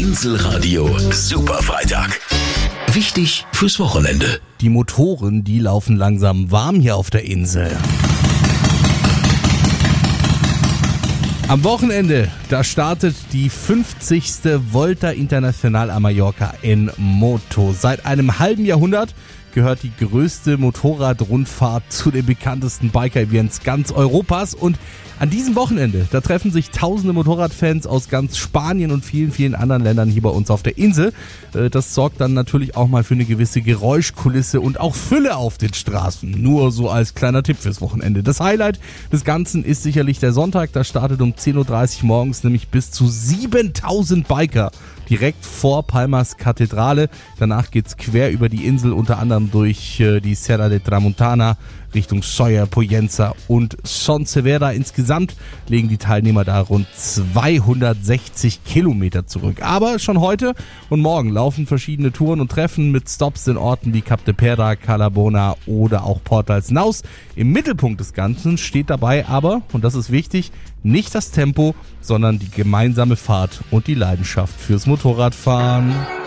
Inselradio Superfreitag. Wichtig fürs Wochenende. Die Motoren, die laufen langsam warm hier auf der Insel. Am Wochenende, da startet die 50. Volta Internacional a Mallorca en Moto. Seit einem halben Jahrhundert gehört die größte Motorradrundfahrt zu den bekanntesten Biker-Events ganz Europas. Und an diesem Wochenende, da treffen sich tausende Motorradfans aus ganz Spanien und vielen, vielen anderen Ländern hier bei uns auf der Insel. Das sorgt dann natürlich auch mal für eine gewisse Geräuschkulisse und auch Fülle auf den Straßen. Nur so als kleiner Tipp fürs Wochenende. Das Highlight des Ganzen ist sicherlich der Sonntag. Da startet um 10.30 Uhr morgens nämlich bis zu 7000 Biker direkt vor Palmas Kathedrale. Danach geht's quer über die Insel, unter anderem durch die Serra de Tramuntana Richtung Sóller, Pollença und Son Servera. Insgesamt legen die Teilnehmer da rund 260 Kilometer zurück. Aber schon heute und morgen laufen verschiedene Touren und Treffen mit Stops in Orten wie Cap de Pera, Calabona oder auch Portals Naus. Im Mittelpunkt des Ganzen steht dabei aber, und das ist wichtig, nicht das Tempo, sondern die gemeinsame Fahrt und die Leidenschaft fürs Motorradfahren.